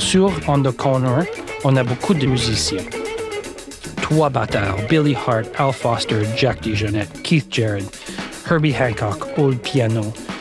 Sur On the Corner, on a beaucoup de musiciens. 3 batteurs, Billy Hart, Al Foster, Jack DeJohnette, Keith Jarrett, Herbie Hancock au piano